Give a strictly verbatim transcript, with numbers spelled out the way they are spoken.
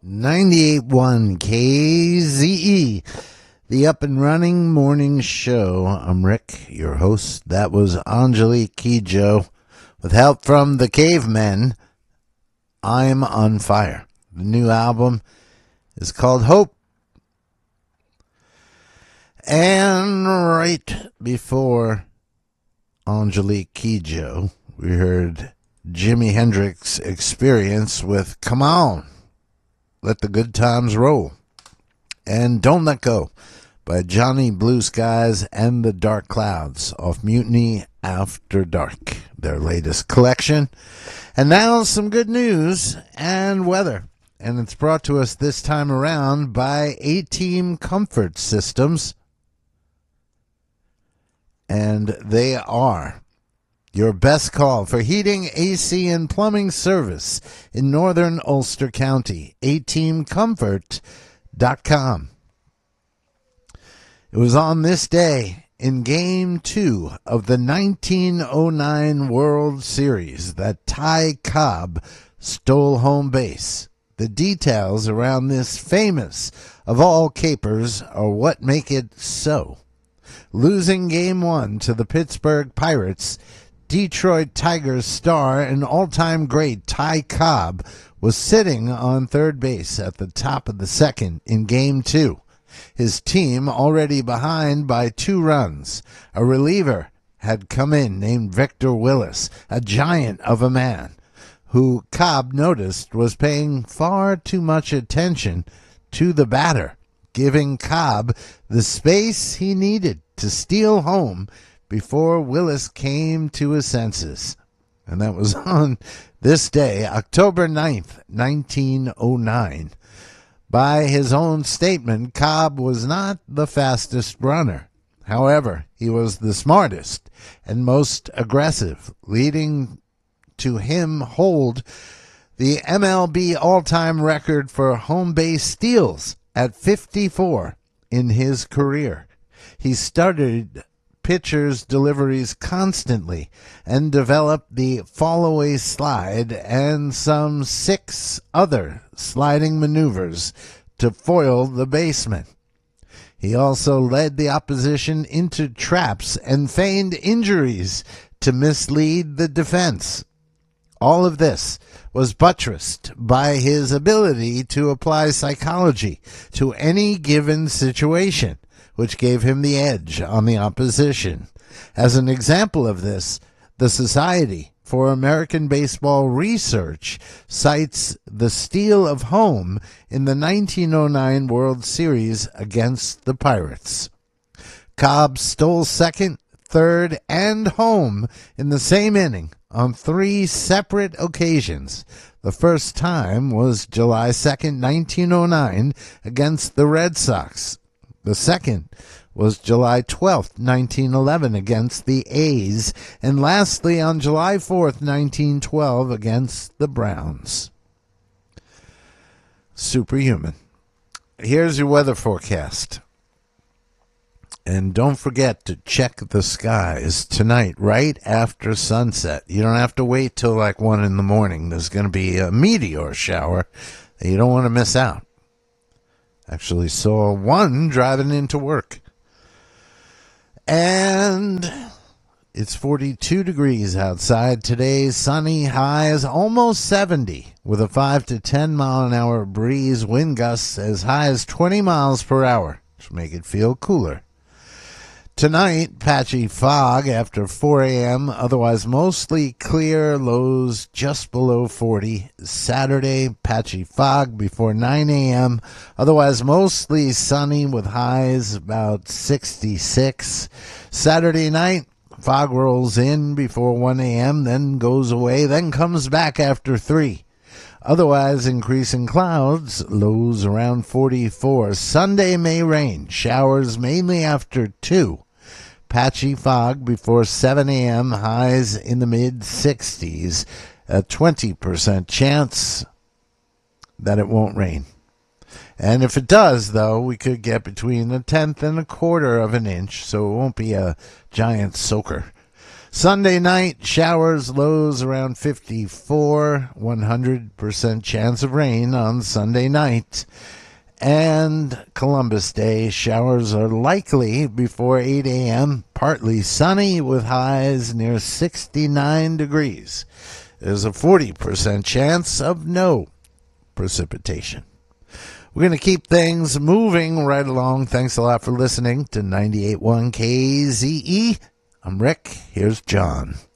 ninety-eight point one K Z E, the up and running morning show. I'm Rick, your host. That was Angelique Kidjo with help from the Cavemen. I'm on Fire. The new album is called Hope. And right before Angelique Kidjo, we heard Jimi Hendrix Experience with Come On, Let the Good Times Roll, and Don't Let Go by Johnny Blue Skies and the Dark Clouds off Mutiny After Dark, their latest collection. And now some good news and weather, and it's brought to us this time around by A-Team Comfort Systems, and they are your best call for heating, A C, and plumbing service in northern Ulster County. A team comfort dot com. It was on this day in Game two of the nineteen oh nine World Series that Ty Cobb stole home base. The details around this famous of all capers are what make it so. Losing Game one to the Pittsburgh Pirates, Detroit Tigers star and all-time great Ty Cobb was sitting on third base at the top of the second in Game two. His team already behind by two runs. A reliever had come in named Victor Willis, a giant of a man, who Cobb noticed was paying far too much attention to the batter, giving Cobb the space he needed to steal home before Willis came to his senses. And that was on this day, October ninth, nineteen oh nine. By his own statement, Cobb was not the fastest runner. However, he was the smartest and most aggressive, leading to him hold the M L B all-time record for home base steals at fifty-four in his career. He started pitchers' deliveries constantly and developed the fall-away slide and some six other sliding maneuvers to foil the baseman. He also led the opposition into traps and feigned injuries to mislead the defense. All of this was buttressed by his ability to apply psychology to any given situation, which gave him the edge on the opposition. As an example of this, the Society for American Baseball Research cites the steal of home in the nineteen oh nine World Series against the Pirates. Cobb stole second, third, and home in the same inning on three separate occasions. The first time was July second, nineteen oh nine, against the Red Sox. The second was July twelfth, nineteen eleven, against the A's, and lastly on July fourth, nineteen twelve, against the Browns. Superhuman. Here's your weather forecast. And don't forget to check the skies tonight, right after sunset. You don't have to wait till like one in the morning. There's going to be a meteor shower that you don't want to miss out. Actually saw one driving into work. And it's forty-two degrees outside. Today's sunny, high is almost seventy with a five to ten mile an hour breeze. Wind gusts as high as twenty miles per hour, which make it feel cooler. Tonight, patchy fog after four a.m., otherwise mostly clear, lows just below forty. Saturday, patchy fog before nine a.m., otherwise mostly sunny with highs about sixty-six. Saturday night, fog rolls in before one a.m., then goes away, then comes back after three. Otherwise, increasing clouds, lows around forty-four. Sunday may rain, showers mainly after two. Patchy fog before seven a.m., highs in the mid-sixties. A twenty percent chance that it won't rain. And if it does, though, we could get between a tenth and a quarter of an inch, so it won't be a giant soaker. Sunday night, showers, lows around fifty-four, one hundred percent chance of rain on Sunday night. And Columbus Day, showers are likely before eight a.m., partly sunny with highs near sixty-nine degrees. There's a forty percent chance of no precipitation. We're going to keep things moving right along. Thanks a lot for listening to ninety-eight point one K Z E. I'm Rick. Here's John.